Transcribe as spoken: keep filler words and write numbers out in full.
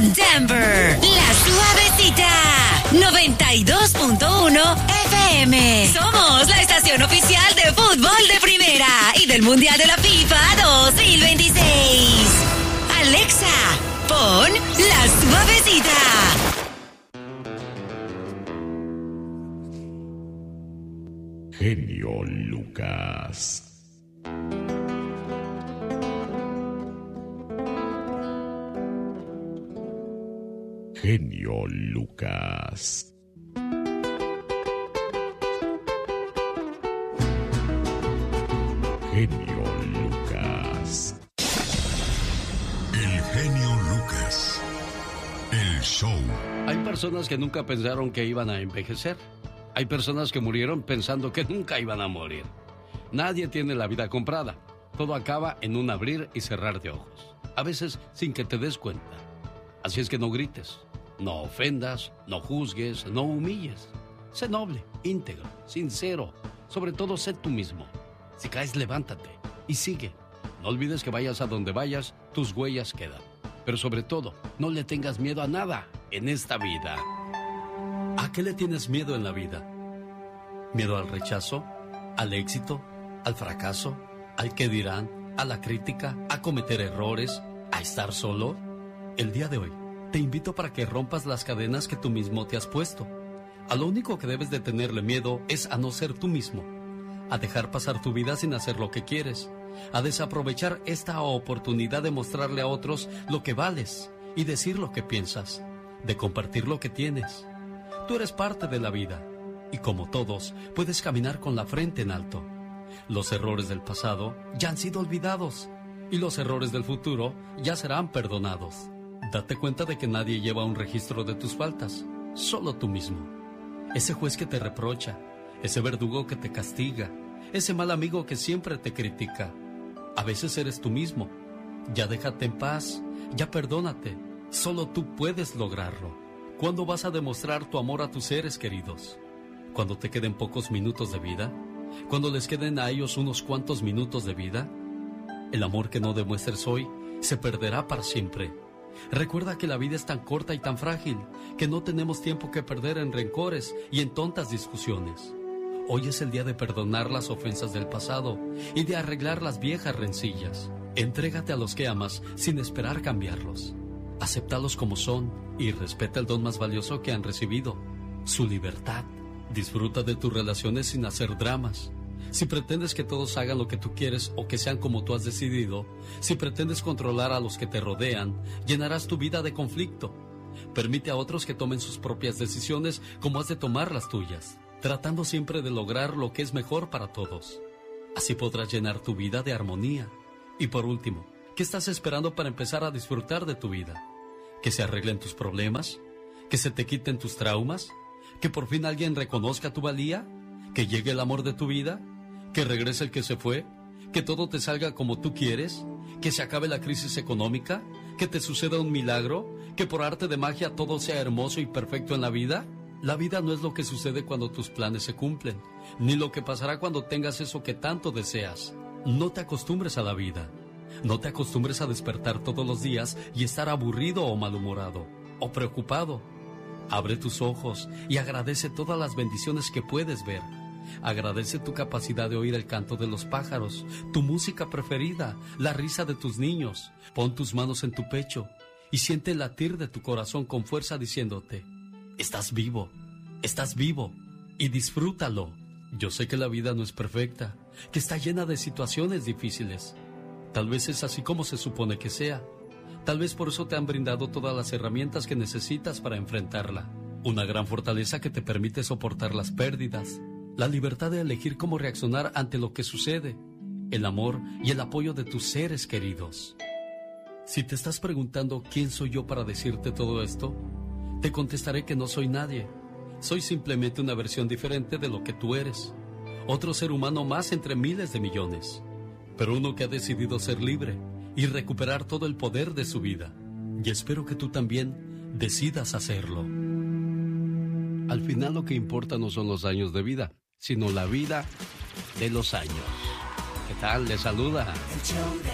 con Denver, La Suavecita, noventa y dos punto uno F M. Somos la estación oficial de fútbol de primera y del Mundial de la FIFA dos mil veintiséis. Alexa, pon La Suavecita. Genio Lucas. Genio Lucas. Genio Lucas. El genio Lucas. El show. Hay personas que nunca pensaron que iban a envejecer. Hay personas que murieron pensando que nunca iban a morir. Nadie tiene la vida comprada. Todo acaba en un abrir y cerrar de ojos. A veces sin que te des cuenta. Así es que no grites, no ofendas, no juzgues, no humilles. Sé noble, íntegro, sincero. Sobre todo, sé tú mismo. Si caes, levántate y sigue. No olvides que vayas a donde vayas, tus huellas quedan. Pero sobre todo, no le tengas miedo a nada en esta vida. ¿A qué le tienes miedo en la vida? ¿Miedo al rechazo? ¿Al éxito? ¿Al fracaso? ¿Al qué dirán? ¿A la crítica? ¿A cometer errores? ¿A estar solo? El día de hoy, te invito para que rompas las cadenas que tú mismo te has puesto. A lo único que debes de tenerle miedo es a no ser tú mismo, a dejar pasar tu vida sin hacer lo que quieres, a desaprovechar esta oportunidad de mostrarle a otros lo que vales y decir lo que piensas, de compartir lo que tienes. Tú eres parte de la vida y como todos, puedes caminar con la frente en alto. Los errores del pasado ya han sido olvidados y los errores del futuro ya serán perdonados. Date cuenta de que nadie lleva un registro de tus faltas, solo tú mismo. Ese juez que te reprocha, ese verdugo que te castiga, ese mal amigo que siempre te critica. A veces eres tú mismo. Ya déjate en paz, ya perdónate. Solo tú puedes lograrlo. ¿Cuándo vas a demostrar tu amor a tus seres queridos? ¿Cuando te queden pocos minutos de vida? ¿Cuando les queden a ellos unos cuantos minutos de vida? El amor que no demuestres hoy se perderá para siempre. Recuerda que la vida es tan corta y tan frágil que no tenemos tiempo que perder en rencores y en tontas discusiones. Hoy es el día de perdonar las ofensas del pasado y de arreglar las viejas rencillas. Entrégate a los que amas sin esperar cambiarlos. Acéptalos como son y respeta el don más valioso que han recibido, su libertad. Disfruta de tus relaciones sin hacer dramas. Si pretendes que todos hagan lo que tú quieres o que sean como tú has decidido, si pretendes controlar a los que te rodean, llenarás tu vida de conflicto. Permite a otros que tomen sus propias decisiones como has de tomar las tuyas, tratando siempre de lograr lo que es mejor para todos. Así podrás llenar tu vida de armonía. Y por último, ¿qué estás esperando para empezar a disfrutar de tu vida? ¿Que se arreglen tus problemas? ¿Que se te quiten tus traumas? ¿Que por fin alguien reconozca tu valía? ¿Que llegue el amor de tu vida? ¿Que regrese el que se fue? ¿Que todo te salga como tú quieres? ¿Que se acabe la crisis económica? ¿Que te suceda un milagro? ¿Que por arte de magia todo sea hermoso y perfecto en la vida? La vida no es lo que sucede cuando tus planes se cumplen, ni lo que pasará cuando tengas eso que tanto deseas. No te acostumbres a la vida. No te acostumbres a despertar todos los días y estar aburrido o malhumorado, o preocupado. Abre tus ojos y agradece todas las bendiciones que puedes ver. Agradece tu capacidad de oír el canto de los pájaros, tu música preferida, la risa de tus niños. Pon tus manos en tu pecho y siente el latir de tu corazón con fuerza diciéndote: estás vivo, estás vivo y disfrútalo. Yo sé que la vida no es perfecta, que está llena de situaciones difíciles. Tal vez es así como se supone que sea. Tal vez por eso te han brindado todas las herramientas que necesitas para enfrentarla. Una gran fortaleza que te permite soportar las pérdidas, la libertad de elegir cómo reaccionar ante lo que sucede, el amor y el apoyo de tus seres queridos. Si te estás preguntando quién soy yo para decirte todo esto, te contestaré que no soy nadie. Soy simplemente una versión diferente de lo que tú eres. Otro ser humano más entre miles de millones. Pero uno que ha decidido ser libre y recuperar todo el poder de su vida. Y espero que tú también decidas hacerlo. Al final lo que importa no son los años de vida, sino la vida de los años. ¿Qué tal? Les saluda